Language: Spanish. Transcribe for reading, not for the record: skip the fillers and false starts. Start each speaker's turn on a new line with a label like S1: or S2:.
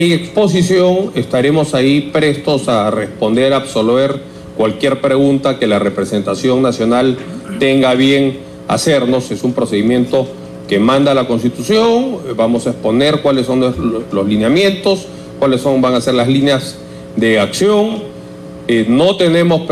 S1: En exposición estaremos ahí prestos a responder, a absolver cualquier pregunta que la representación nacional tenga bien hacernos. Es un procedimiento que manda la Constitución. Vamos a exponer cuáles son los lineamientos, cuáles van a ser las líneas de acción. No tenemos